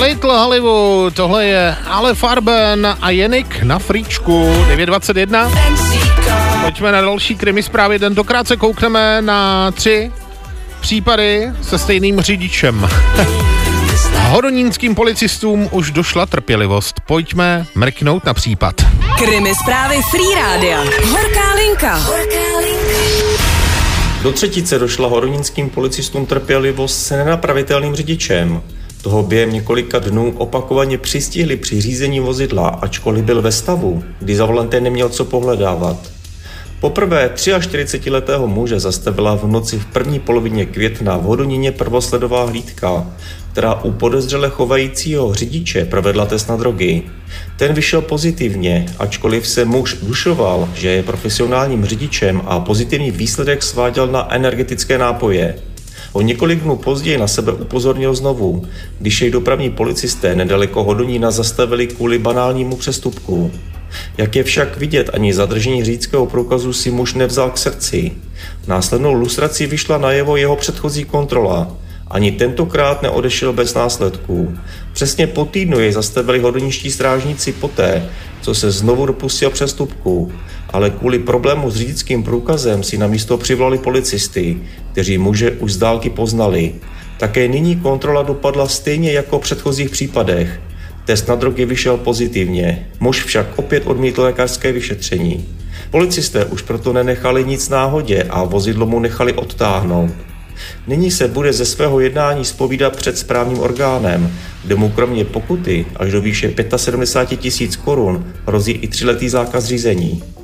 Little Hollywood, tohle je Ale Farben a Jenik na Fríčku, 9:21. Pojďme na další krimi zprávy, tentokrát se koukneme na 3 případy se stejným řidičem. Hodonínským policistům už došla trpělivost. Pojďme mrknout na případ. Krimi zprávy Free Rádia. Horká linka. Do třetice došla hodonínským policistům trpělivost se nenapravitelným řidičem. Toho během několika dnů opakovaně přistihli při řízení vozidla, ačkoliv byl ve stavu, kdy za volantem neměl co pohledávat. Poprvé 43letého muže zastavila v noci v první polovině května v Hodoníně prvosledová hlídka, která u podezřele chovajícího řidiče provedla test na drogy. Ten vyšel pozitivně, ačkoliv se muž dušoval, že je profesionálním řidičem a pozitivní výsledek sváděl na energetické nápoje. O několik dnů později na sebe upozornil znovu, když jej dopravní policisté nedaleko Hodonína zastavili kvůli banálnímu přestupku. Jak je však vidět, ani zadržení řidičského průkazu si muž nevzal k srdci. Následnou lustrací vyšla najevo jeho předchozí kontrola. Ani tentokrát neodešel bez následků. Přesně po týdnu jej zastavili hodonínští strážníci poté, co se znovu dopustil přestupku, ale kvůli problému s řidičským průkazem si na místo přivolali policisty, kteří muže už z dálky poznali. Také nyní kontrola dopadla stejně jako v předchozích případech. Test na drogy vyšel pozitivně, muž však opět odmítl lékařské vyšetření. Policisté už proto nenechali nic náhodě a vozidlo mu nechali odtáhnout. Nyní se bude ze svého jednání zpovídat před správním orgánem, kde mu kromě pokuty až do výše 75 000 korun hrozí i 3letý zákaz řízení.